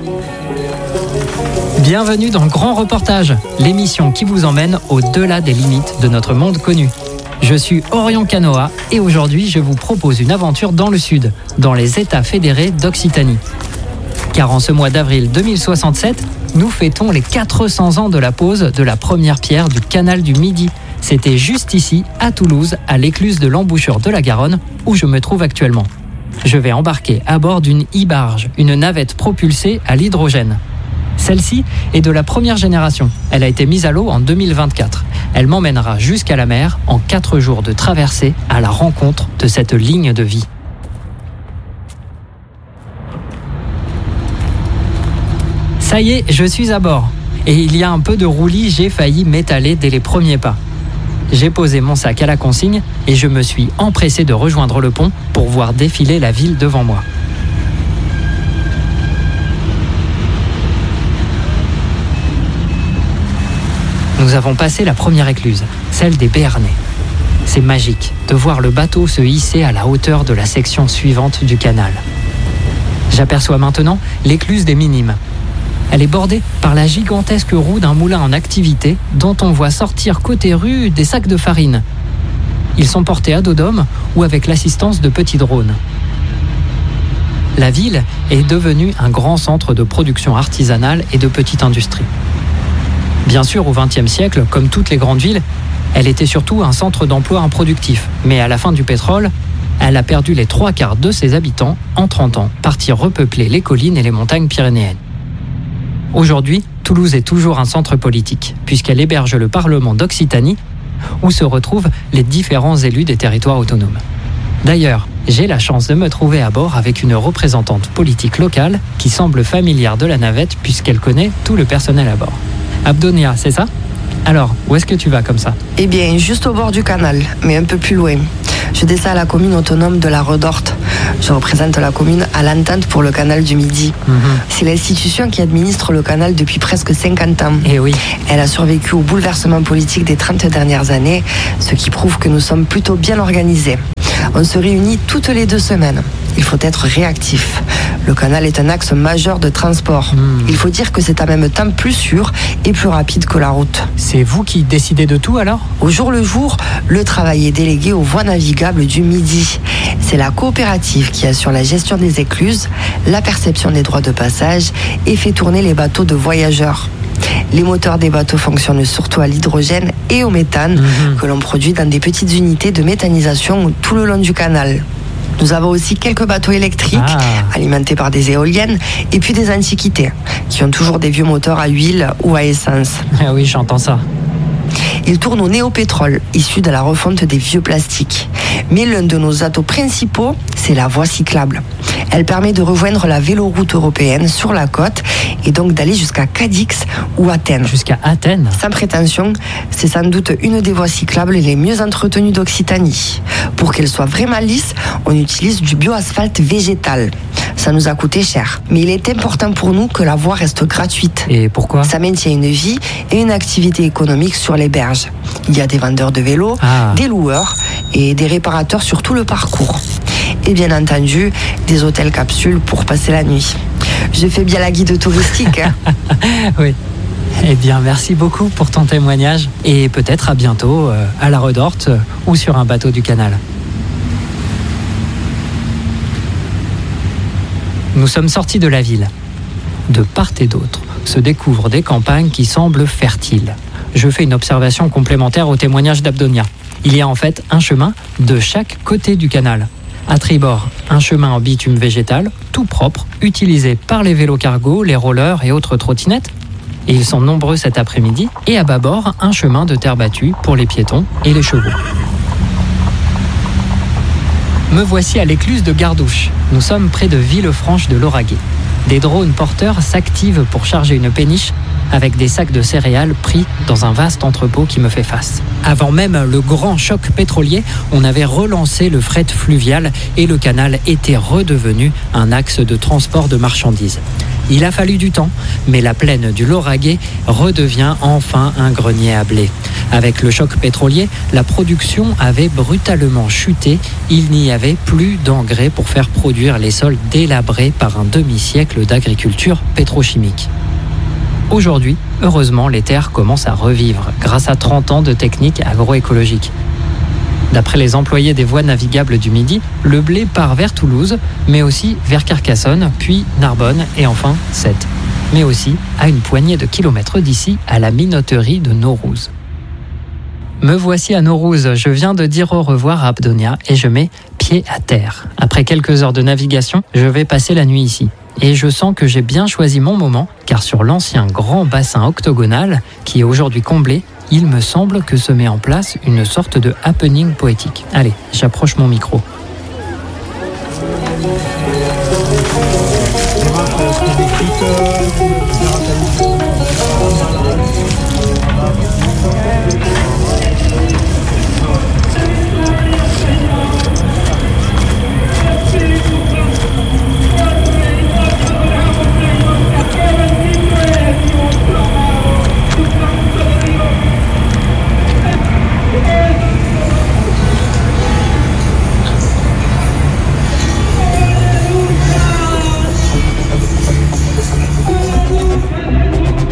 Bienvenue dans Grand Reportage, l'émission qui vous emmène au-delà des limites de notre monde connu. Je suis Orion Canoa et aujourd'hui je vous propose une aventure dans le sud, dans les États fédérés d'Occitanie. Car en ce mois d'avril 2067, nous fêtons les 400 ans de la pose de la première pierre du canal du Midi. C'était juste ici, à Toulouse, à l'écluse de l'embouchure de la Garonne, où je me trouve actuellement. Je vais embarquer à bord d'une e-barge, une navette propulsée à l'hydrogène. Celle-ci est de la première génération. Elle a été mise à l'eau en 2024. Elle m'emmènera jusqu'à la mer en 4 jours de traversée à la rencontre de cette ligne de vie. Ça y est, je suis à bord. Et il y a un peu de roulis, j'ai failli m'étaler dès les premiers pas. J'ai posé mon sac à la consigne et je me suis empressé de rejoindre le pont pour voir défiler la ville devant moi. Nous avons passé la première écluse, celle des Béarnais. C'est magique de voir le bateau se hisser à la hauteur de la section suivante du canal. J'aperçois maintenant l'écluse des Minimes. Elle est bordée par la gigantesque roue d'un moulin en activité dont on voit sortir côté rue des sacs de farine. Ils sont portés à dos d'homme ou avec l'assistance de petits drones. La ville est devenue un grand centre de production artisanale et de petite industrie. Bien sûr, au XXe siècle, comme toutes les grandes villes, elle était surtout un centre d'emploi improductif. Mais à la fin du pétrole, elle a perdu les 3/4 de ses habitants en 30 ans, partis repeupler les collines et les montagnes pyrénéennes. Aujourd'hui, Toulouse est toujours un centre politique, puisqu'elle héberge le Parlement d'Occitanie, où se retrouvent les différents élus des territoires autonomes. D'ailleurs, j'ai la chance de me trouver à bord avec une représentante politique locale qui semble familière de la navette puisqu'elle connaît tout le personnel à bord. Abdonia, c'est ça ? Alors, où est-ce que tu vas comme ça ? Eh bien, juste au bord du canal, mais un peu plus loin. Je descends à la commune autonome de la Redorte. Je représente la commune à l'entente pour le canal du Midi. C'est l'institution qui administre le canal depuis presque 50 ans. Eh oui. Elle a survécu au bouleversement politique des 30 dernières années, ce qui prouve que nous sommes plutôt bien organisés. On se réunit toutes les 2 semaines. Il faut être réactif. Le canal est un axe majeur de transport. Il faut dire que c'est en même temps plus sûr et plus rapide que la route. C'est vous qui décidez de tout alors ? Au jour le jour, le travail est délégué aux voies navigables du Midi. C'est la coopérative qui assure la gestion des écluses, la perception des droits de passage et fait tourner les bateaux de voyageurs. Les moteurs des bateaux fonctionnent surtout à l'hydrogène et au méthane que l'on produit dans des petites unités de méthanisation tout le long du canal. Nous avons aussi quelques bateaux électriques alimentés par des éoliennes et puis des antiquités qui ont toujours des vieux moteurs à huile ou à essence. Ah oui, j'entends ça. Ils tournent au néopétrole, issu de la refonte des vieux plastiques. Mais l'un de nos atouts principaux, c'est la voie cyclable. Elle permet de rejoindre la véloroute européenne sur la côte et donc d'aller jusqu'à Cadix ou Athènes. Jusqu'à Athènes ? Sans prétention, c'est sans doute une des voies cyclables les mieux entretenues d'Occitanie. Pour qu'elle soit vraiment lisse, on utilise du bioasphalte végétal. Ça nous a coûté cher. Mais il est important pour nous que la voie reste gratuite. Et pourquoi ? Ça maintient une vie et une activité économique sur les berges. Il y a des vendeurs de vélos, des loueurs et des réparateurs sur tout le parcours. Et bien entendu, des hôtels capsules pour passer la nuit. Je fais bien la guide touristique. Oui. Eh bien, merci beaucoup pour ton témoignage. Et peut-être à bientôt à la Redorte ou sur un bateau du canal. Nous sommes sortis de la ville. De part et d'autre se découvrent des campagnes qui semblent fertiles. Je fais une observation complémentaire au témoignage d'Abdonia. Il y a en fait un chemin de chaque côté du canal. À tribord, un chemin en bitume végétal, tout propre, utilisé par les vélos cargo, les rollers et autres trottinettes. Et ils sont nombreux cet après-midi. Et à bâbord, un chemin de terre battue pour les piétons et les chevaux. Me voici à l'écluse de Gardouche. Nous sommes près de Villefranche de Lauragais. Des drones porteurs s'activent pour charger une péniche avec des sacs de céréales pris dans un vaste entrepôt qui me fait face. Avant même le grand choc pétrolier, on avait relancé le fret fluvial et le canal était redevenu un axe de transport de marchandises. Il a fallu du temps, mais la plaine du Lauragais redevient enfin un grenier à blé. Avec le choc pétrolier, la production avait brutalement chuté. Il n'y avait plus d'engrais pour faire produire les sols délabrés par un demi-siècle d'agriculture pétrochimique. Aujourd'hui, heureusement, les terres commencent à revivre grâce à 30 ans de techniques agroécologiques. D'après les employés des voies navigables du Midi, le blé part vers Toulouse, mais aussi vers Carcassonne, puis Narbonne et enfin Sète. Mais aussi à une poignée de kilomètres d'ici, à la minoterie de Naurouz. Me voici à Naurouz, je viens de dire au revoir à Abdonia et je mets pied à terre. Après quelques heures de navigation, je vais passer la nuit ici. Et je sens que j'ai bien choisi mon moment, car sur l'ancien grand bassin octogonal, qui est aujourd'hui comblé, il me semble que se met en place une sorte de happening poétique. Allez, j'approche mon micro.